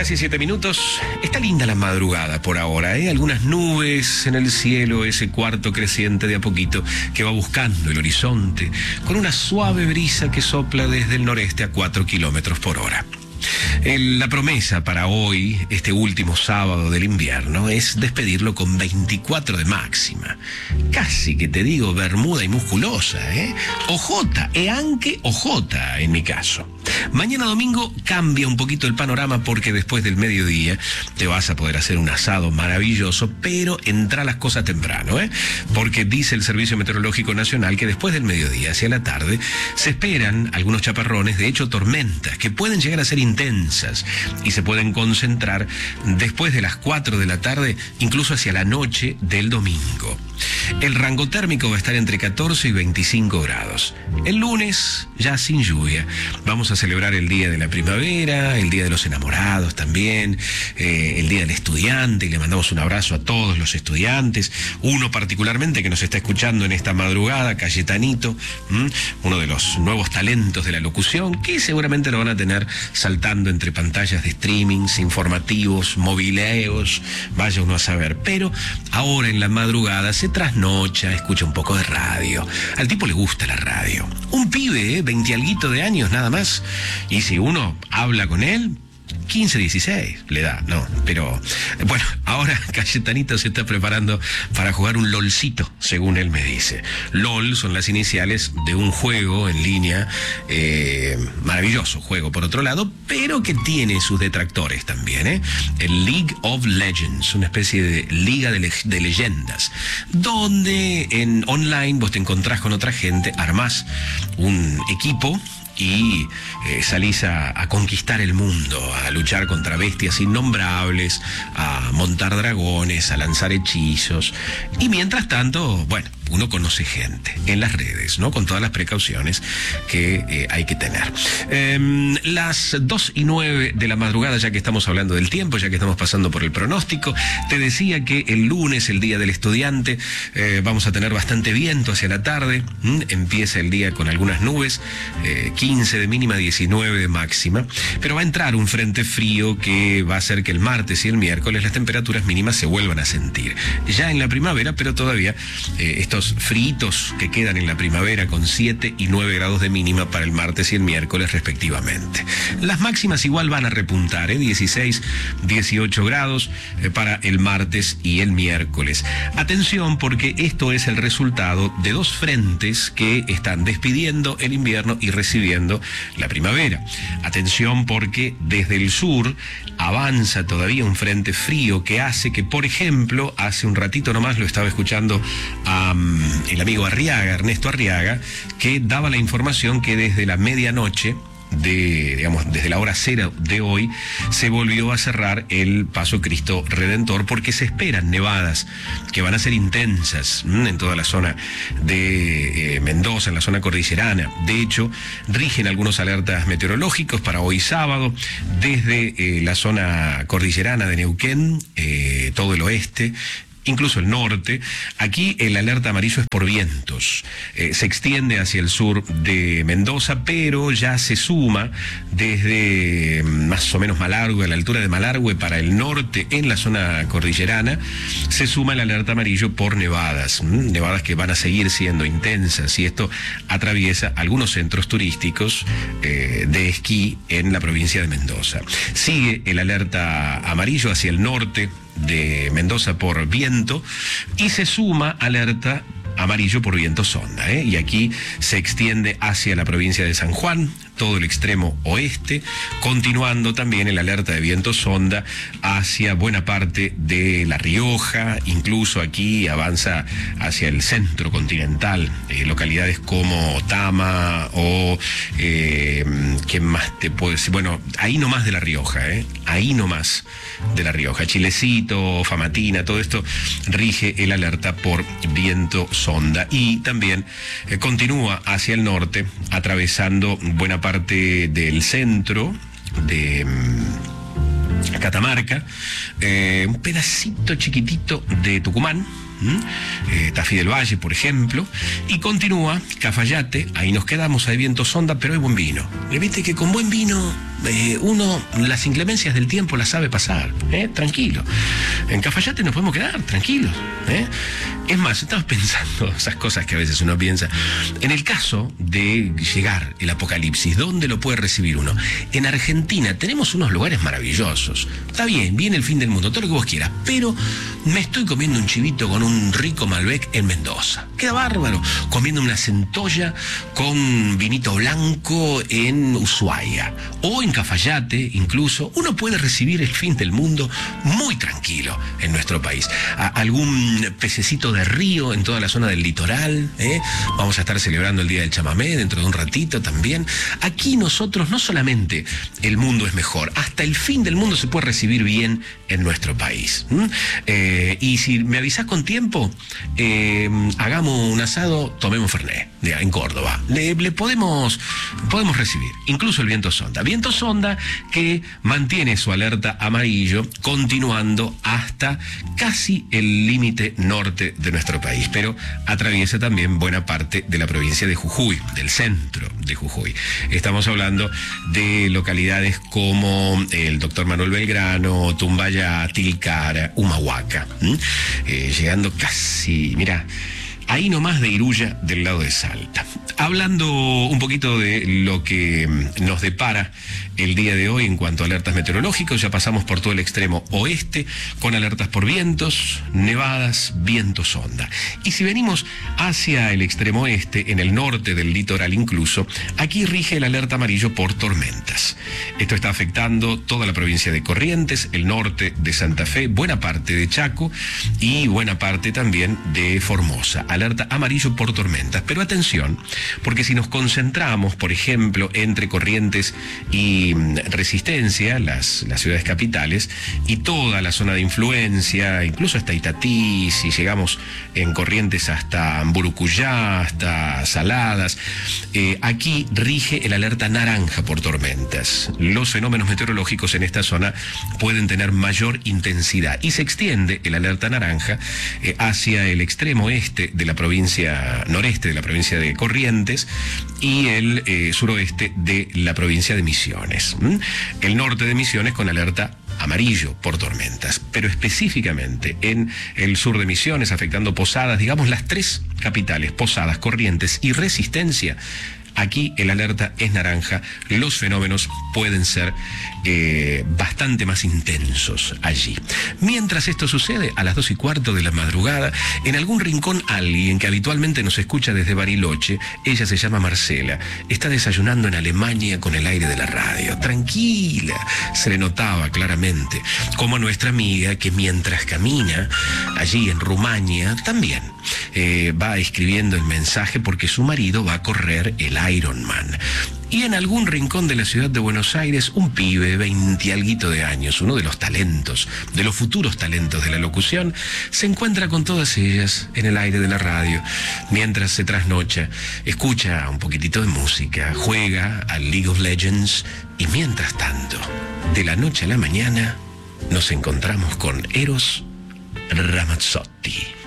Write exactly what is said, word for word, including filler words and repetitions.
casi siete minutos. Está linda la madrugada por ahora, ¿eh? Algunas nubes en el cielo, ese cuarto creciente de a poquito que va buscando el horizonte, con una suave brisa que sopla desde el noreste a cuatro kilómetros por hora. El, la promesa para hoy, este último sábado del invierno, es despedirlo con veinticuatro de máxima. Casi que te digo bermuda y musculosa, ¿eh? Ojota, e anche ojota en mi caso. Mañana domingo cambia un poquito el panorama porque después del mediodía te vas a poder hacer un asado maravilloso, pero entra las cosas temprano, ¿eh? Porque dice el Servicio Meteorológico Nacional que después del mediodía hacia la tarde se esperan algunos chaparrones, de hecho tormentas, que pueden llegar a ser intensas y se pueden concentrar después de las cuatro de la tarde, incluso hacia la noche del domingo. El rango térmico va a estar entre catorce y veinticinco grados. El lunes, ya sin lluvia, vamos a celebrar el Día de la Primavera, el Día de los Enamorados también, eh, el Día del Estudiante, y le mandamos un abrazo a todos los estudiantes, uno particularmente que nos está escuchando en esta madrugada, Cayetanito, ¿m? uno de los nuevos talentos de la locución, que seguramente lo van a tener saltando entre pantallas de streamings, informativos, mobileos, vaya uno a saber. Pero ahora en la madrugada se trasnocha, escucha un poco de radio. Al tipo le gusta la radio. Un pibe, ¿eh? veintialguito de años nada más. Y si uno habla con él, quince, dieciséis le da, no, pero bueno, ahora Cayetanito se está preparando para jugar un LOLcito, según él me dice. LOL son las iniciales de un juego en línea, eh, maravilloso juego por otro lado, pero que tiene sus detractores también, ¿eh? El League of Legends, una especie de liga de, le de leyendas, donde en online vos te encontrás con otra gente, armás un equipo y eh, salís a, a conquistar el mundo, a luchar contra bestias innombrables, a montar dragones, a lanzar hechizos. Y mientras tanto, bueno, uno conoce gente en las redes, ¿no? Con todas las precauciones que eh, hay que tener. Eh, las dos y nueve de la madrugada, ya que estamos hablando del tiempo, ya que estamos pasando por el pronóstico, te decía que el lunes, el Día del Estudiante, eh, vamos a tener bastante viento hacia la tarde. ¿Mm? Empieza el día con algunas nubes, eh, quince de mínima, diecinueve de máxima, pero va a entrar un frente frío que va a hacer que el martes y el miércoles las temperaturas mínimas se vuelvan a sentir. Ya en la primavera, pero todavía eh, estos fritos que quedan en la primavera con siete y nueve grados de mínima para el martes y el miércoles respectivamente. Las máximas igual van a repuntar, ¿eh? dieciséis, dieciocho grados eh, para el martes y el miércoles. Atención, porque esto es el resultado de dos frentes que están despidiendo el invierno y recibiendo la primavera. Atención, porque desde el sur avanza todavía un frente frío que hace que, por ejemplo, hace un ratito nomás lo estaba escuchando a um, el amigo Arriaga, Ernesto Arriaga, que daba la información que desde la medianoche de, digamos, desde la hora cero de hoy, se volvió a cerrar el Paso Cristo Redentor porque se esperan nevadas que van a ser intensas ¿m? en toda la zona de eh, Mendoza, en la zona cordillerana. De hecho, rigen algunos alertas meteorológicos para hoy sábado, desde eh, la zona cordillerana de Neuquén, eh, todo el oeste, incluso el norte. Aquí el alerta amarillo es por vientos. Eh, se extiende hacia el sur de Mendoza, pero ya se suma desde más o menos Malargüe, a la altura de Malargüe para el norte, en la zona cordillerana, se suma el alerta amarillo por nevadas. ¿m? Nevadas que van a seguir siendo intensas, y esto atraviesa algunos centros turísticos eh, de esquí en la provincia de Mendoza. Sigue el alerta amarillo hacia el norte de Mendoza por viento, y se suma alerta amarillo por viento sonda, ¿eh? Y aquí se extiende hacia la provincia de San Juan, todo el extremo oeste, continuando también el alerta de viento sonda hacia buena parte de La Rioja, incluso aquí avanza hacia el centro continental, eh, localidades como Tama o eh, ¿qué más te puedo decir? Bueno, ahí nomás de La Rioja, ¿eh? ahí nomás de La Rioja, Chilecito, Famatina, todo esto rige el alerta por viento sonda, y también eh, continúa hacia el norte, atravesando buena parte del centro de mmm, Catamarca, eh, un pedacito chiquitito de Tucumán, ¿Mm? Eh, Tafí del Valle, por ejemplo, y continúa Cafayate, ahí nos quedamos, hay viento sonda, pero hay buen vino. Y viste que con buen vino eh, uno las inclemencias del tiempo las sabe pasar, ¿eh? Tranquilo. En Cafayate nos podemos quedar tranquilos, ¿eh? Es más, estamos pensando esas cosas que a veces uno piensa. En el caso de llegar el apocalipsis, ¿dónde lo puede recibir uno? En Argentina tenemos unos lugares maravillosos. Está bien, viene el fin del mundo, todo lo que vos quieras, pero me estoy comiendo un chivito con un rico Malbec en Mendoza. Queda bárbaro. Comiendo una centolla con vinito blanco en Ushuaia. O en Cafayate, incluso. Uno puede recibir el fin del mundo muy tranquilo en nuestro país. A algún pececito de río en toda la zona del litoral, ¿eh? Vamos a estar celebrando el Día del Chamamé dentro de un ratito también. Aquí nosotros no solamente el mundo es mejor, hasta el fin del mundo se puede recibir bien en nuestro país. ¿Mm? Eh, y si me avisás con tiempo, eh, hagamos un asado, tomemos Fernet, ya, en Córdoba. Le, le podemos, podemos recibir, incluso el viento sonda. Viento sonda que mantiene su alerta amarillo continuando hasta casi el límite norte de nuestro país, pero atraviesa también buena parte de la provincia de Jujuy, del centro de Jujuy. Estamos hablando de localidades como el Doctor Manuel Belgrano, Tumbaya, Tilcara, Humahuaca, ¿Mm? eh, llegando casi, mira, ahí nomás de Iruya, del lado de Salta. Hablando un poquito de lo que nos depara el día de hoy en cuanto a alertas meteorológicas, ya pasamos por todo el extremo oeste con alertas por vientos, nevadas, viento sonda. Y si venimos hacia el extremo oeste, en el norte del litoral incluso, aquí rige el alerta amarillo por tormentas. Esto está afectando toda la provincia de Corrientes, el norte de Santa Fe, buena parte de Chaco y buena parte también de Formosa. Alerta amarillo por tormentas. Pero atención, porque si nos concentramos, por ejemplo, entre Corrientes y Resistencia, las, las ciudades capitales, y toda la zona de influencia, incluso hasta Itatí, si llegamos en Corrientes hasta Burucuyá, hasta Saladas, eh, aquí rige el alerta naranja por tormentas. Los fenómenos meteorológicos en esta zona pueden tener mayor intensidad y se extiende el alerta naranja eh, hacia el extremo este de la provincia noreste de la provincia de Corrientes y el eh, suroeste de la provincia de Misiones. ¿Mm? El norte de Misiones con alerta amarillo por tormentas, pero específicamente en el sur de Misiones, afectando Posadas, digamos las tres capitales, Posadas, Corrientes y Resistencia. Aquí el alerta es naranja, los fenómenos pueden ser eh, bastante más intensos allí. Mientras esto sucede, a las dos y cuarto de la madrugada, en algún rincón alguien que habitualmente nos escucha desde Bariloche, ella se llama Marcela, está desayunando en Alemania con el aire de la radio, tranquila, se le notaba claramente, como a nuestra amiga que mientras camina allí en Rumania también eh, va escribiendo el mensaje porque su marido va a correr el Ironman. Y en algún rincón de la ciudad de Buenos Aires, un pibe, veintialguito de años, uno de los talentos, de los futuros talentos de la locución, se encuentra con todas ellas en el aire de la radio, mientras se trasnocha, escucha un poquitito de música, juega al League of Legends, y mientras tanto, de la noche a la mañana, nos encontramos con Eros Ramazzotti.